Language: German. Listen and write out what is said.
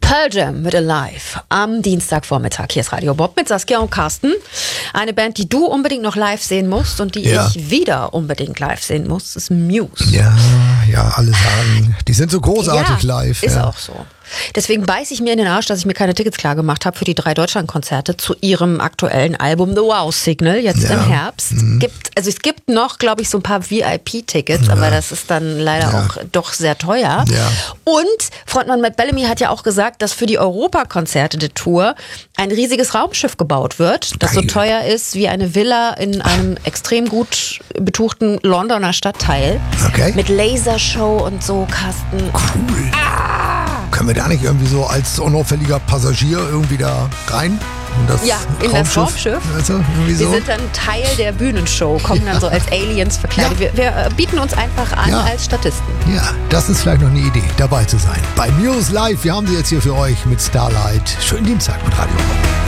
Pearl Jam mit Alive am Dienstagvormittag. Hier ist Radio Bob mit Saskia und Carsten. Eine Band, die du unbedingt noch live sehen musst und die ich wieder unbedingt live sehen muss, ist Muse. Ja, alle sagen, die sind so großartig live. Ist auch so. Deswegen beiße ich mir in den Arsch, dass ich mir keine Tickets klar gemacht habe für die 3 Deutschlandkonzerte zu ihrem aktuellen Album The Wow Signal, jetzt im Herbst. Es gibt noch, glaube ich, so ein paar VIP-Tickets, aber das ist dann leider auch doch sehr teuer. Ja. Und Frontmann Matt Bellamy hat ja auch gesagt, dass für die Europakonzerte der Tour ein riesiges Raumschiff gebaut wird, das so teuer ist wie eine Villa in einem extrem gut betuchten Londoner Stadtteil. Okay. Mit Lasershow und so, Carsten. Cool. Können wir da nicht irgendwie so als unauffälliger Passagier irgendwie da rein? In das Raumschiff. Also, irgendwie so. Wir sind dann Teil der Bühnenshow, kommen dann so als Aliens verkleidet. Wir bieten uns einfach an als Statisten. Ja, das ist vielleicht noch eine Idee, dabei zu sein. Bei Muse Live, wir haben sie jetzt hier für euch mit Starlight. Schönen Dienstag mit Radio.